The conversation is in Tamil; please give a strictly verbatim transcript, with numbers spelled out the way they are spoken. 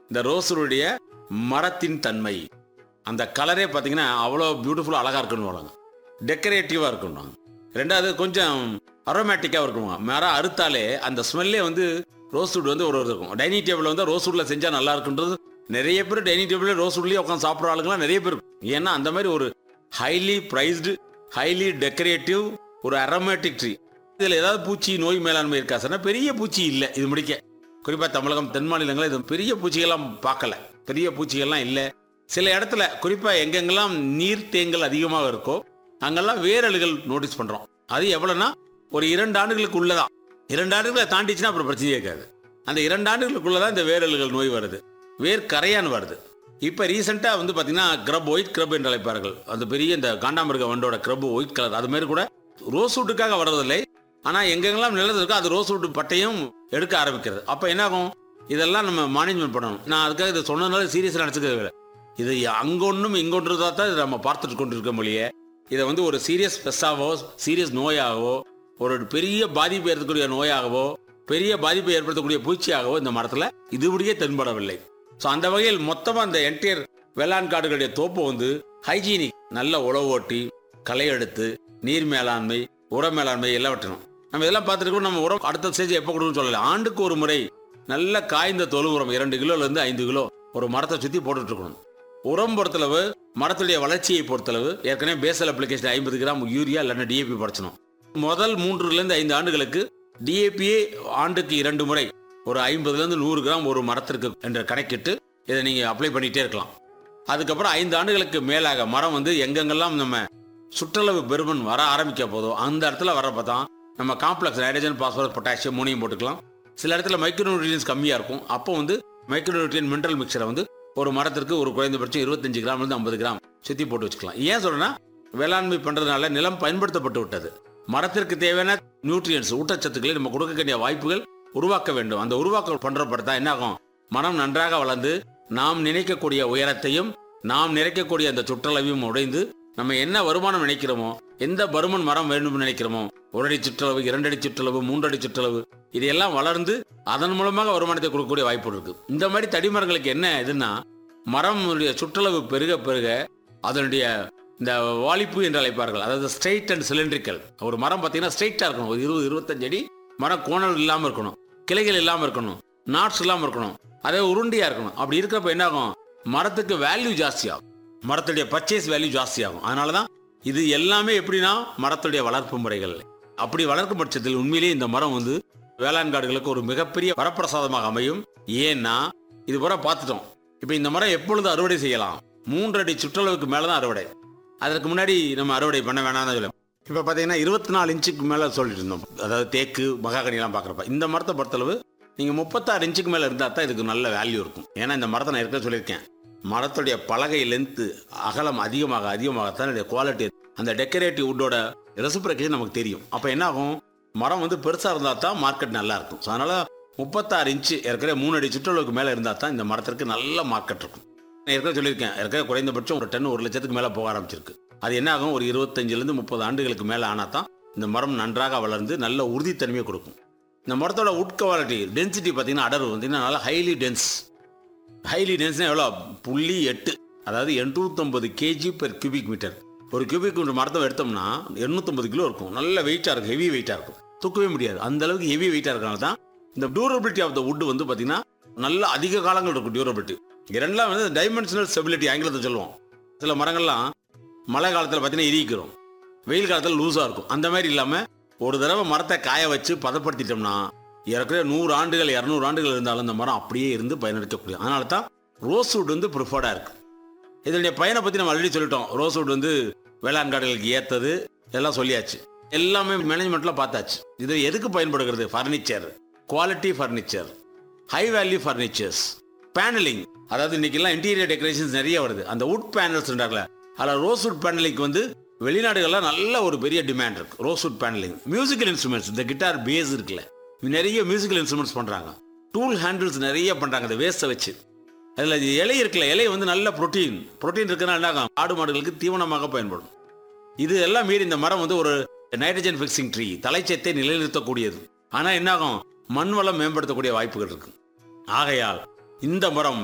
இந்த ரோஸ்வுடைய மரத்தின் தன்மை, அந்த கலரே பார்த்தீங்கன்னா அவ்வளோ பியூட்டிஃபுல்லாக அழகாக இருக்குன்னு வராங்க, டெக்கரேட்டிவாக இருக்குன்னு. ரெண்டாவது கொஞ்சம் அரோமேட்டிக்காக இருக்குங்க. மரம் அறுத்தாலே அந்த ஸ்மெல்லே வந்து ரோஸ்வுட் வந்து ஒரு இருக்கும். டைனிங் டேபிள் வந்து ரோஸ்வுட்டில் செஞ்சால் நல்லா இருக்குன்றது நிறைய பேர் டைனிங் டேபிள் ரோஸ்வுட்லேயே உட்காந்து சாப்பிட்ற ஆளுங்களாம் நிறைய பேர் இருக்கும். ஏன்னா அந்த மாதிரி ஒரு ஹைலி ப்ரைஸ்டு, ஹைலி டெக்கரேட்டிவ் ஒரு அரோமேட்டிக் ட்ரீ. இதில் ஏதாவது பூச்சி நோய் மேலாண்மை இருக்கா சார்னா பெரிய பூச்சி இல்லை. இது முடிக்க குறிப்பாக தமிழகம் தென் மாநிலங்களில் இது பெரிய பூச்சிகள்லாம் பார்க்கல, பெரிய பூச்சிகள்லாம் இல்லை. சில இடத்துல குறிப்பாக எங்கெங்கெல்லாம் நீர் தேங்கல் அதிகமாக இருக்கோ அங்கெல்லாம் வேரல்கள் நோட்டீஸ் பண்ணுறோம். அது எவ்வளோன்னா ஒரு இரண்டு ஆண்டுகளுக்கு உள்ளதான். இரண்டு ஆண்டுகளை தாண்டிச்சுன்னா அப்புறம் பிரச்சனையே இருக்காது. அந்த இரண்டு ஆண்டுகளுக்குள்ளே தான் இந்த வேரல்கள் நோய் வருது, வேர் கரையான் வருது. இப்போ ரீசெண்டாக வந்து பார்த்தீங்கன்னா கிரப், ஒயிட் கிரப் என்று அழைப்பார்கள். அந்த பெரிய இந்த காண்டாமிருக வண்டோட கிரப் ஒயிட் கலர், அது மாதிரி கூட ரோஸ்வுட்டுக்காக வர்றதில்லை. ஆனால் எங்கெங்கெல்லாம் நிலது இருக்கோ அது ரோஸ்வுட் பட்டையும் எடுக்க ஆரம்பிக்கிறது. அப்போ என்னாகும், இதெல்லாம் நம்ம மேனேஜ்மெண்ட் பண்ணணும். நான் அதுக்காக இதை சொன்னதுனால சீரியஸாக நினச்சிக்கிறது இல்லை. இது அங்கொன்றும் இங்கொன்றதாக தான் இதை நம்ம பார்த்துட்டு கொண்டு இருக்க மொழியே. இதை வந்து ஒரு சீரியஸ் பெஸ்ஸாவோ, சீரியஸ் நோயாகவோ, ஒரு பெரிய பாதிப்பு ஏற்படுத்தக்கூடிய நோயாகவோ, பெரிய பாதிப்பை ஏற்படுத்தக்கூடிய பூச்சியாகவோ இந்த மரத்தில் இதுபடியே தென்படவில்லை. ஸோ அந்த வகையில் மொத்தமாக இந்த என்டையர் வேளாண் காடுகளுடைய தோப்பு வந்து ஹைஜீனிக், நல்ல உழவு ஓட்டி, களை எடுத்து, நீர் மேலாண்மை, உர மேலாண்மை எல்லாம் வெட்டணும். நம்ம இதெல்லாம் பார்த்துருக்கோம். நம்ம உரம் அடுத்த ஸ்டேஜ் எப்போ கொடுக்கணும்னு சொல்லலை. ஆண்டுக்கு ஒரு முறை நல்ல காய்ந்த தொழு உரம் இரண்டு கிலோலேருந்து ஐந்து கிலோ ஒரு மரத்தை சுற்றி போட்டுட்டு இருக்கணும். உரம் பொறுத்தளவு, மரத்துடைய வளர்ச்சியை பொறுத்தளவு ஏற்கனவே பேசல் அப்ளிகேஷன் ஐம்பது கிராம் யூரியா இல்லைன்னா டிஏபி படைச்சணும். முதல் மூன்றுலேருந்து ஐந்து ஆண்டுகளுக்கு டிஏபியே ஆண்டுக்கு இரண்டு முறை ஒரு ஐம்பதுலேருந்து நூறு கிராம் ஒரு மரத்திற்கு என்ற கணக்கிட்டு இதை நீங்கள் அப்ளை பண்ணிகிட்டே இருக்கலாம். அதுக்கப்புறம் ஐந்து ஆண்டுகளுக்கு மேலாக மரம் வந்து எங்கெங்கெல்லாம் நம்ம சுற்றளவு பெருமன் வர ஆரம்பிக்க போதும் அந்த இடத்துல வரப்போ தான் நம்ம காம்ப்ளெக்ஸ் நைட்ரஜன், பாஸ்பரஸ், பொட்டாசியம் மூணையும் போட்டுக்கலாம். சில இடத்துல மைக்ரோ நியூட்ரியன்ஸ் கம்மியாக இருக்கும். அப்போ வந்து மைக்ரோ நியூட்ரியன் மினரல் மிக்சரை வந்து ஒரு மரத்திற்கு ஒரு குறைந்தபட்சம் இருபத்தஞ்சு கிராம்லேருந்து ஐம்பது கிராம் சுற்றி போட்டு வச்சுக்கலாம். ஏன் சொல்கிறேன்னா, வேளாண்மை பண்ணுறதுனால நிலம் பயன்படுத்தப்பட்டு விட்டது. மரத்திற்கு தேவையான நியூட்ரியன்ஸ், ஊட்டச்சத்துக்களை நம்ம கொடுக்க வேண்டிய வாய்ப்புகள் உருவாக்க வேண்டும். அந்த உருவாக்க பண்ணுறப்பட்ட தான் என்ன ஆகும், மரம் நன்றாக வளர்ந்து நாம் நினைக்கக்கூடிய உயரத்தையும் நாம் நினைக்கக்கூடிய அந்த சுற்றளவையும் உடைந்து நம்ம என்ன வருமானம் நினைக்கிறோமோ, எந்த பருமன் மரம் வேண்டும்னு நினைக்கிறோமோ, ஒரு அடி சுற்றளவு, இரண்டு அடி சுற்றளவு, மூன்று அடி சுற்றளவு, இதையெல்லாம் வளர்ந்து அதன் மூலமாக வருமானத்தை கொடுக்கக்கூடிய வாய்ப்பு இருக்கு. இந்த மாதிரி தடிமரங்களுக்கு என்ன இதுன்னா, மரம் சுற்றளவு பெருக பெருக அதனுடைய இந்த வாலிப்பு என்று அழைப்பார்கள், அதாவது ஸ்ட்ரெயிட் அண்ட் சிலிண்ட்ரிக்கல். ஒரு மரம் பார்த்தீங்கன்னா ஸ்ட்ரெயிட்டாக இருக்கணும், ஒரு இருபது இருபத்தஞ்சு அடி மரம் கோணல் இல்லாமல் இருக்கணும், கிளைகள் இல்லாமல் இருக்கணும், நாட்ஸ் இல்லாமல் இருக்கணும், அதே உருண்டியாக இருக்கணும். அப்படி இருக்கிறப்ப என்ன ஆகும், மரத்துக்கு வேல்யூ ஜாஸ்தியாகும், மரத்துடைய பர்ச்சேஸ் வேல்யூ ஜாஸ்தியாகும். அதனால தான் இது எல்லாமே எப்படின்னா மரத்துடைய வளர்ப்பு முறைகள். அப்படி வளர்க்கும் பட்சத்தில் உண்மையிலேயே இந்த மரம் வந்து வேளாண் காடுகளுக்கு ஒரு மிகப்பெரிய வரப்பிரசாதமாக அமையும். ஏன்னா இது பூரா பார்த்துட்டோம். இப்போ இந்த மரம் எப்பொழுது அறுவடை செய்யலாம், மூன்று அடி சுற்றளவுக்கு மேலே தான் அறுவடை. அதற்கு முன்னாடி நம்ம அறுவடை பண்ண வேணாம் தான் சொல்லுவோம். இப்போ பார்த்தீங்கன்னா இருபத்தி நாலு இன்ச்சுக்கு மேலே சொல்லிட்டு இருந்தோம், அதாவது தேக்கு, மகாகனிலாம் பார்க்குறப்ப. இந்த மரத்தை பொறுத்தளவு நீங்கள் முப்பத்தாறு இன்ச்சுக்கு மேலே இருந்தால் தான் இதுக்கு நல்ல வேல்யூ இருக்கும். ஏன்னா இந்த மரத்தை நான் இருக்க சொல்லியிருக்கேன், மரத்துடைய பலகை லென்த்து அகலம் அதிகமாக அதிகமாகத்தான் இந்த குவாலிட்டி, அந்த டெக்கரேட்டிவ் வுட்டோட ரெசிப்ரேஷன் நமக்கு தெரியும். அப்போ என்ன ஆகும், மரம் வந்து பெருசாக இருந்தால் தான் மார்க்கெட் நல்லா இருக்கும். ஸோ அதனால் முப்பத்தாறு இன்ச்சு ஏற்கனவே மூணு அடி சுற்றளவுக்கு மேலே இருந்தால் தான் இந்த மரத்திற்கு நல்ல மார்க்கெட் இருக்கும். நான் ஏற்கனவே சொல்லியிருக்கேன், ஏற்கனவே குறைந்தபட்சம் ஒரு டன் ஒரு லட்சத்துக்கு மேலே போக ஆரம்பிச்சிருக்கு. அது என்ன ஆகும், ஒரு இருபத்தஞ்சிலேருந்து முப்பது ஆண்டுகளுக்கு மேலே ஆனால் தான் இந்த மரம் நன்றாக வளர்ந்து நல்ல உறுதித்தன்மையை கொடுக்கும். இந்த மரத்தோட உட் குவாலிட்டி டென்சிட்டி பார்த்தீங்கன்னா அடர் பார்த்தீங்கன்னா நல்லா ஹைலி டென்ஸ். ஹைலி டென்ஸ்னா எவ்வளோ, புள்ளி எட்டு, அதாவது எண்ணூற்றம்பது கேஜி பெர் கியூபிக் மீட்டர். ஒரு கியூபிக் மீட்டர் மரத்தை எடுத்தோம்னா எண்ணூற்றம்பது கிலோ இருக்கும். நல்ல வெயிட்டாக இருக்கும், ஹெவி வெயிட்டாக இருக்கும், தூக்கவே முடியாது. அந்த அளவுக்கு ஹெவி வெயிட்டாக இருக்கனால தான் இந்த டியூரபிலிட்டி ஆஃப் த வுட் வந்து பார்த்தீங்கன்னா நல்ல அதிக காலங்கள் இருக்கும் டியூரபிலிட்டி. இரண்டாம் வந்து டைமென்ஷனல் ஸ்டெபிலிட்டி ஆங்கிலத்தை சொல்லுவோம். சில மரங்கள்லாம் மழை காலத்தில் பார்த்தீங்கன்னா இரிக்கிறோம், வெயில் காலத்தில் லூஸாக இருக்கும். அந்த மாதிரி இல்லாமல் ஒரு தடவை மரத்தை காய வச்சு பதப்படுத்திட்டோம்னா ஏற்கனவே நூறு ஆண்டுகள் இரநூறு ஆண்டுகள் இருந்தாலும் இந்த மரம் அப்படியே இருந்து பயனளிக்கக்கூடிய. அதனால தான் ரோஸ்வுட் வந்து ப்ரிஃபர்டாக இருக்குது. இதனுடைய பயனை பற்றி நம்ம ஆல்ரெடி சொல்லிட்டோம். ரோஸ்வுட் வந்து வேளாண் காடுகளுக்கு ஏற்றது எல்லாம் சொல்லியாச்சு, எல்லாமே மேனேஜ்மெண்ட்டில் பார்த்தாச்சு. இது எதுக்கு பயன்படுகிறது, furniture, quality furniture, high value furnitures, panelling. அதாவது இன்னைக்கெல்லாம் இன்டீரியர் டெக்கரேஷன்ஸ் நிறைய வருது. அந்த வுட் பேனல்ஸ் இருந்தாங்களே, அதில் ரோஸ்வுட் பேனலிங்க்கு வந்து வெளிநாடுகளில் நல்ல ஒரு பெரிய டிமாண்ட் இருக்குது. ரோஸ்வுட் பேனலிங், மியூசிக்கல் இன்ஸ்ட்ருமெண்ட்ஸ், இந்த கிட்டார் பேஸ் இருக்குல்ல, நிறைய மியூசிக்கல் இன்ஸ்ட்ருமெண்ட்ஸ் பண்ணுறாங்க. டூல் ஹேண்டில்ஸ் நிறைய பண்ணுறாங்க இந்த வேஸ்ட்டை வச்சு. அதில் இலை இருக்குல்ல, இலை வந்து நல்ல ப்ரோட்டீன் ப்ரோட்டீன் இருக்குன்னா என்ன ஆகும், ஆடு மாடுகளுக்கு தீவனமாக பயன்படும். இது எல்லாம் மீறி இந்த மரம் வந்து ஒரு நைட்ரஜன் ஃபிக்ஸிங் ட்ரீ, தலைச்சத்தை நிலைநிறுத்தக்கூடியது. ஆனால் என்னாகும், மண் வளம் மேம்படுத்தக்கூடிய வாய்ப்புகள் இருக்கு. ஆகையால் இந்த மரம்